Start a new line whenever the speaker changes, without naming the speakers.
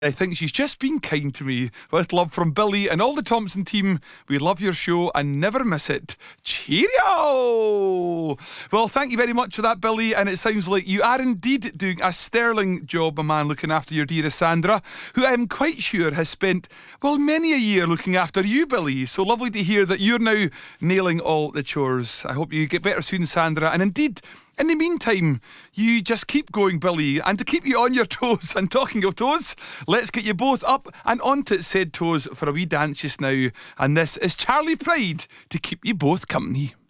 I think she's just been kind to me. With love from Billy and all the Thompson team. We love your show and never miss it. Cheerio! Well, thank you very much for that, Billy. And it sounds like you are indeed doing a sterling job, my man, looking after your dearest Sandra, who I'm quite sure has spent, well, many a year looking after you, Billy. So lovely to hear that you're now nailing all the chores. I hope you get better soon, Sandra. And indeed, in the meantime, you just keep going, Billy. And to keep you on your toes, and talking of toes, let's get you both up and onto said toes for a wee dance just now. And this is Charlie Pride to keep you both company.